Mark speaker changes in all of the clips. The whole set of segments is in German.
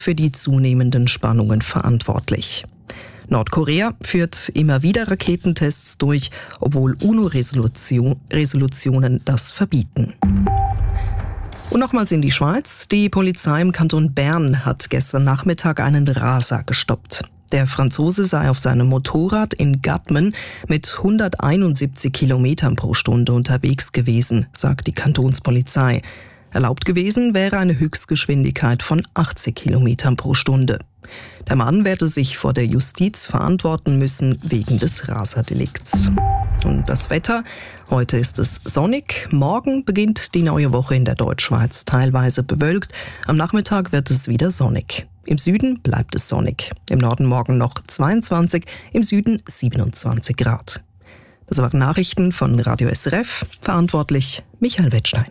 Speaker 1: für die zunehmenden Spannungen verantwortlich. Nordkorea führt immer wieder Raketentests durch, obwohl UNO-Resolutionen das verbieten. Und nochmals in die Schweiz. Die Polizei im Kanton Bern hat gestern Nachmittag einen Raser gestoppt. Der Franzose sei auf seinem Motorrad in Gadmen mit 171 Kilometern pro Stunde unterwegs gewesen, sagt die Kantonspolizei. Erlaubt gewesen wäre eine Höchstgeschwindigkeit von 80 Kilometern pro Stunde. Der Mann werde sich vor der Justiz verantworten müssen wegen des Raserdelikts. Und das Wetter? Heute ist es sonnig. Morgen beginnt die neue Woche in der Deutschschweiz teilweise bewölkt. Am Nachmittag wird es wieder sonnig. Im Süden bleibt es sonnig. Im Norden morgen noch 22, im Süden 27 Grad. Das waren Nachrichten von Radio SRF. Verantwortlich Michael Wettstein.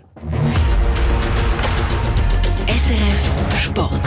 Speaker 2: SRF Sport.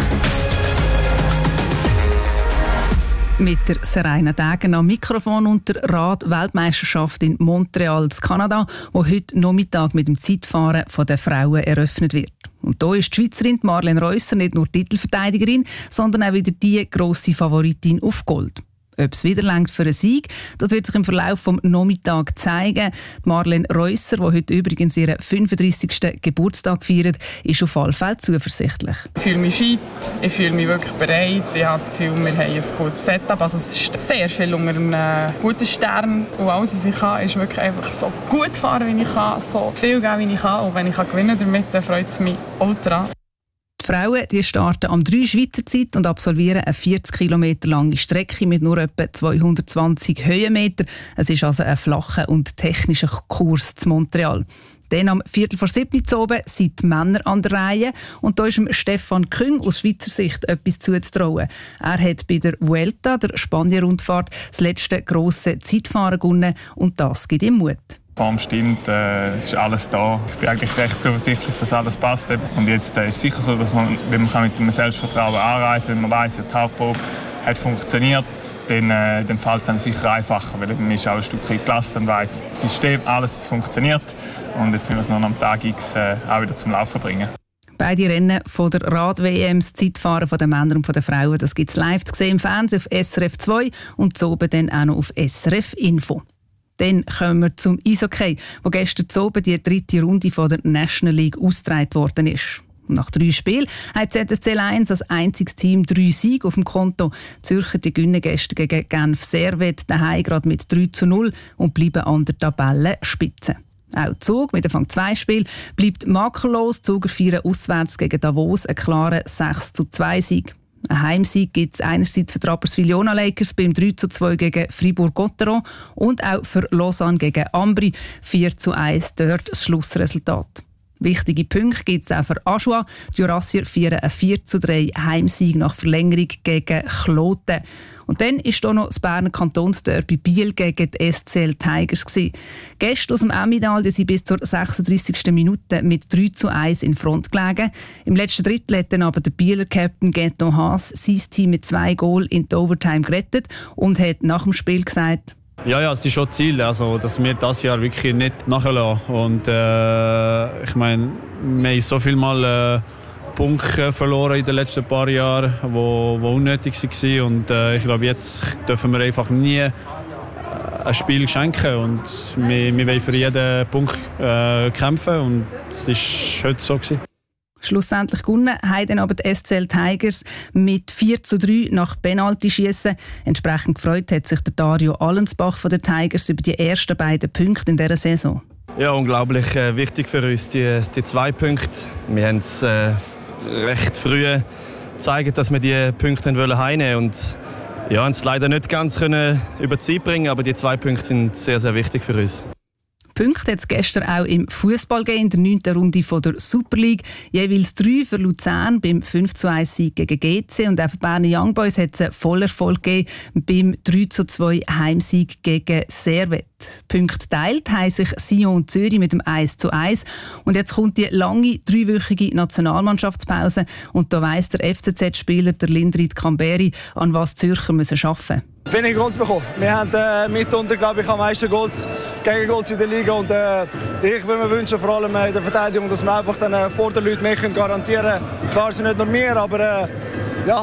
Speaker 3: Mit der Serena Degen am Mikrofon und der Rad-Weltmeisterschaft in Montreal, Kanada, wo heute Nachmittag mit dem Zeitfahren der Frauen eröffnet wird. Und da ist die Schweizerin Marlene Reusser nicht nur Titelverteidigerin, sondern auch wieder die grosse Favoritin auf Gold. Ob es wieder reicht für einen Sieg, das wird sich im Verlauf des Nachmittags zeigen. Marlene Reusser, die heute übrigens ihren 35. Geburtstag feiert, ist auf alle Fälle zuversichtlich.
Speaker 4: Ich fühle mich fit, ich fühle mich wirklich bereit. Ich habe das Gefühl, wir haben ein gutes Setup. Also es ist sehr viel unter einem guten Stern. Und alles, was ich kann, ist wirklich einfach so gut fahren, wie ich kann, so viel geben, wie ich kann. Und wenn ich gewinnen damit, dann freut es mich ultra.
Speaker 3: Die Frauen die starten am 3 Schweizer Zeit und absolvieren eine 40 Kilometer lange Strecke mit nur etwa 220 Höhenmeter. Es ist also ein flacher und technischer Kurs zu Montreal. Dann am 6:45 oben sind die Männer an der Reihe. Und da ist dem Stefan Küng aus Schweizer Sicht etwas zuzutrauen. Er hat bei der Vuelta, der Spanien-Rundfahrt, das letzte grosse Zeitfahren gewonnen und das gibt ihm Mut.
Speaker 5: Die Form stimmt, es ist alles da. Ich bin eigentlich recht zuversichtlich, dass alles passt. Und jetzt ist es sicher so, dass man, wenn man mit dem Selbstvertrauen anreisen kann, wenn man weiss, die Hauptprobe hat funktioniert, dann fällt es einem sicher einfacher, weil man ist auch ein Stück gelassen und weiss, das System, alles funktioniert. Und jetzt müssen wir es noch am Tag X auch wieder zum Laufen bringen.
Speaker 3: Beide Rennen von der Rad-WM, das Zeitfahren der Männer und der Frauen, das gibt es live zu sehen im Fernsehen auf SRF 2 und so oben dann auch noch auf SRF Info. Dann kommen wir zum Eishockey, wo gestern oben die 3. Runde von der National League ausgetragen worden ist. Nach 3 Spielen hat ZSC Lions als einziges Team 3 Siege auf dem Konto. Die Zürcher gewinnen gestern gegen Genf Servette daheim gerade mit 3:0 und bleiben an der Tabellenspitze. Auch Zug mit Anfang 2 Spiel bleibt makellos. Die Zuger feiern auswärts gegen Davos einen klaren 6:2-Sieg. Ein Heimsieg gibt es einerseits für die Rapperswil-Jona Lakers beim 3:2 gegen Fribourg-Gotteron und auch für Lausanne gegen Ambri 4:1 dort das Schlussresultat. Wichtige Punkte gibt es auch für Aschua. Die Jurassier feiern einen 4:3 Heimsieg nach Verlängerung gegen Kloten. Und dann war da noch das Berner Kantonsderby Biel gegen die SCL Tigers. Gäste aus dem Emmental sind bis zur 36. Minute mit 3:1 in Front gelegen. Im letzten Drittel hat dann aber der Bieler Captain Gaeton Haas sein Team mit 2 Goals in die Overtime gerettet und hat nach dem Spiel gesagt:
Speaker 6: Ja, es ist schon Ziel, also, dass wir das Jahr wirklich nicht nachlassen. Und ich meine, wir haben so viel Mal Punkte verloren in den letzten paar Jahren, die unnötig waren. Und ich glaube, jetzt dürfen wir einfach nie ein Spiel schenken. Und wir wollen für jeden Punkt kämpfen. Und es war heute so gewesen.
Speaker 3: Schlussendlich gewonnen haben dann aber die SCL Tigers mit 4:3 nach Penaltyschiessen. Entsprechend gefreut hat sich der Dario Allensbach von den Tigers über die ersten beiden Punkte in dieser Saison.
Speaker 7: Ja, unglaublich wichtig für uns, die 2 Punkte. Wir haben es recht früh gezeigt, dass wir die Punkte heimnehmen wollen. Und ja, haben es leider nicht ganz über die Zeit bringen, aber die 2 Punkte sind sehr, sehr wichtig für uns.
Speaker 3: Punkte hat es gestern auch im Fußball gegeben, in der 9. Runde von der Super League. Jeweils 3 für Luzern beim 5:1 Sieg gegen GC. Und auch für Berner Young Boys hat es einen Vollerfolg gegeben beim 3:2 Heimsieg gegen Servette. Punkte teilt, haben sich Sion und Zürich mit dem 1:1. Und jetzt kommt die lange, 3-wöchige Nationalmannschaftspause. Und da weiss der FCZ-Spieler der Lindrit Kamberi, an was die Zürcher müssen arbeiten müssen.
Speaker 8: Wenig Goals bekommen. Wir haben mitunter, glaube ich, am meisten Gegengoals in der Liga. Und ich würde mir wünschen, vor allem in der Verteidigung, dass wir einfach dann vor den Leuten mehr garantieren können. Klar sind nicht nur wir, aber ja,